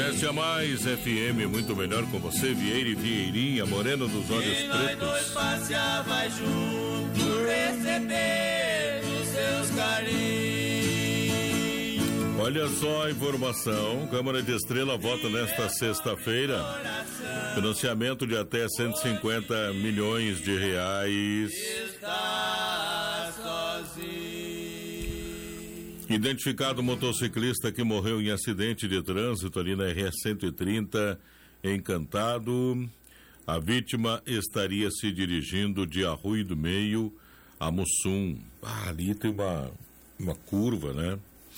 Brescia Mais FM, muito melhor com você, Vieira e Vieirinha, moreno dos olhos pretos. Nós dois passeava junto, receber os seus carinhos. Olha só a informação, Câmara de Estrela vota nesta sexta-feira financiamento de até 150 milhões de reais. Está sozinho. Identificado motociclista que morreu em acidente de trânsito ali na RS-130, Encantado. A vítima estaria se dirigindo de Arroio do Meio a Mussum. Ali tem uma curva, né?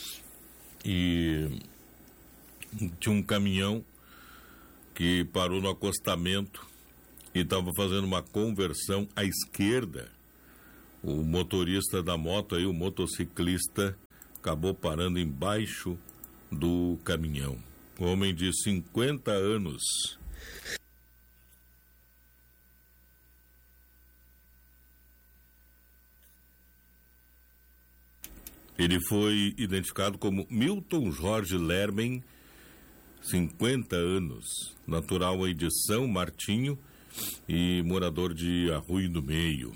E tinha um caminhão que parou no acostamento e estava fazendo uma conversão à esquerda. O motorista da moto aí, o motociclista, acabou parando embaixo do caminhão. Homem de 50 anos. Ele foi identificado como Milton Jorge Lermen, 50 anos, natural aí de São Martinho e morador de Arroio do Meio.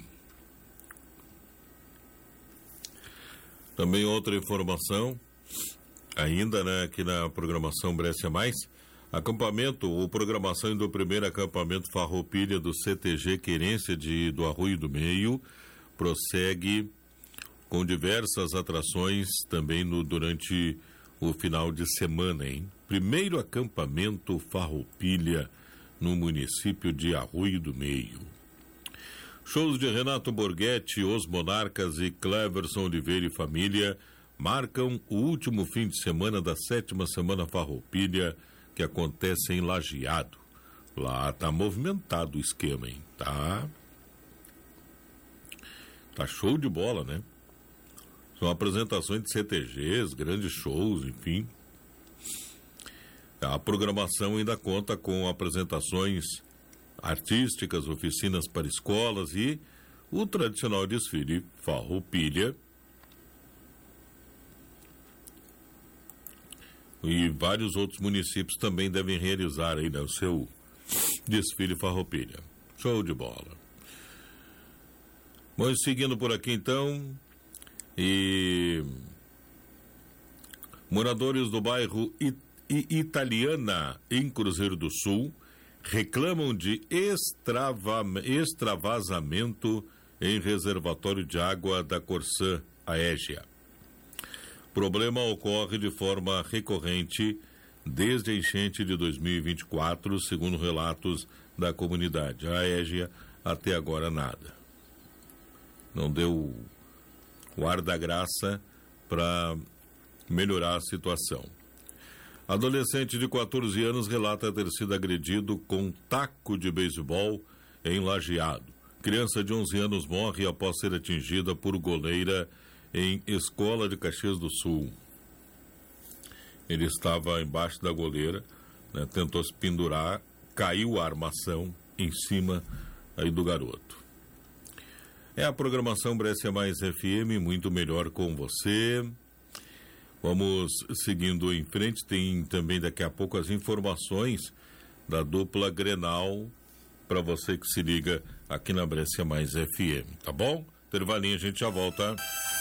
Também outra informação, ainda, né, aqui na programação Brescia Mais, acampamento ou programação do primeiro acampamento Farroupilha do CTG Querência do Arroio do Meio prossegue com diversas atrações também durante o final de semana, hein? Primeiro acampamento Farroupilha no município de Arroio do Meio. Shows de Renato Borghetti, Os Monarcas e Cleverson Oliveira e família marcam o último fim de semana da 7ª Semana Farroupilha, que acontece em Lajeado. Lá tá movimentado o esquema, hein? Tá show de bola, né? São apresentações de CTGs, grandes shows, enfim. A programação ainda conta com apresentações artísticas, oficinas para escolas e o tradicional desfile Farroupilha. E vários outros municípios também devem realizar aí, né, o seu desfile Farroupilha. Show de bola. Vamos seguindo por aqui então. E moradores do bairro Italiana, em Cruzeiro do Sul, reclamam de extravasamento em reservatório de água da Corsã Aégia. O problema ocorre de forma recorrente desde a enchente de 2024, segundo relatos da comunidade. A Aégia até agora nada. Não deu o ar da graça para melhorar a situação. Adolescente de 14 anos relata ter sido agredido com taco de beisebol em Lajeado. Criança de 11 anos morre após ser atingida por goleira em Escola de Caxias do Sul. Ele estava embaixo da goleira, né, tentou se pendurar, caiu a armação em cima aí do garoto. É a programação Brescia Mais FM, muito melhor com você. Vamos seguindo em frente, tem também daqui a pouco as informações da dupla Grenal para você que se liga aqui na Brescia Mais FM, tá bom? Intervalinho, a gente já volta.